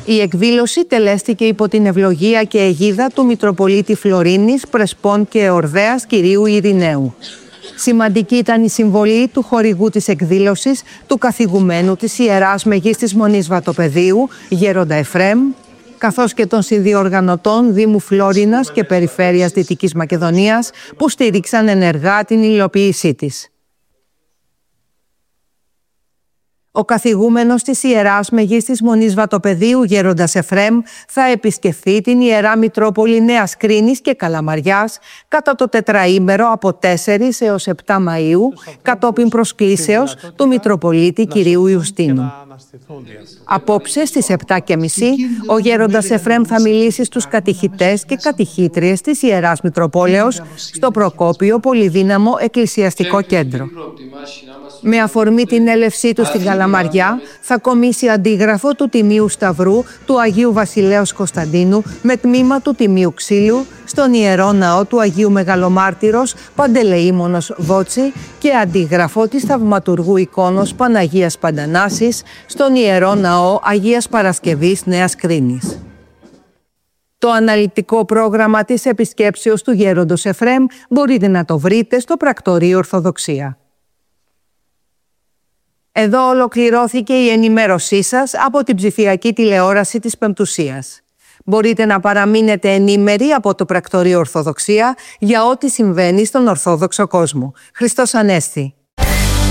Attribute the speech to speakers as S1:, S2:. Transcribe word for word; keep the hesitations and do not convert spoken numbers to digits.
S1: Η εκδήλωση τελέστηκε υπό την ευλογία και αιγίδα του Μητροπολίτη Φλωρίνης, Πρεσπών και Ορδέας κυρίου Ειρηναίου. Σημαντική ήταν η συμβολή του χορηγού της εκδήλωσης, του καθηγουμένου της Ιεράς Μεγίστης Μονής Βατοπεδίου, Γέροντα Εφραίμ, καθώς και των συνδιοργανωτών Δήμου Φλόρινας και Περιφέρειας Δυτικής Μακεδονίας, που στήριξαν ενεργά την υλοποίησή της. Ο καθηγούμενος της Ιεράς Μεγίστης Μονής Βατοπεδίου, Γέροντας Εφραίμ, θα επισκεφθεί την Ιερά Μητρόπολη Νέας Κρίνης και Καλαμαριάς κατά το τετραήμερο από τέσσερις έως επτά Μαΐου, κατόπιν προσκλήσεως του Μητροπολίτη κυρίου Ιουστίνου. Απόψε στις επτά και μισή ο Γέροντας Εφραίμ θα μιλήσει στους κατηχητές και κατηχήτριες της Ιεράς Μητροπόλεως στο Προκόπιο Πολυδύναμο Εκκλησιαστικό Κέντρο. Με αφορμή την έλευσή του στην Καλαμαριά, θα κομίσει αντίγραφο του Τιμίου Σταυρού του Αγίου Βασιλέως Κωνσταντίνου με τμήμα του Τιμίου Ξύλου στον Ιερό Ναό του Αγίου Μεγαλομάρτυρος Παντελεήμονος Βότσι και αντίγραφο της Θαυματουργού εικόνος Παναγίας Παντανάσης στον Ιερό Ναό Αγίας Παρασκευής Νέας Κρίνης. Το αναλυτικό πρόγραμμα της επισκέψεως του Γέροντος Εφραίμ μπορείτε να το βρείτε στο Πρακτορείο Ορθοδοξία. Εδώ ολοκληρώθηκε η ενημέρωσή σας από την ψηφιακή τηλεόραση της Πεμπτουσίας. Μπορείτε να παραμείνετε ενήμεροι από το Πρακτορείο Ορθοδοξία για ό,τι συμβαίνει στον Ορθόδοξο κόσμο. Χριστός Ανέστη!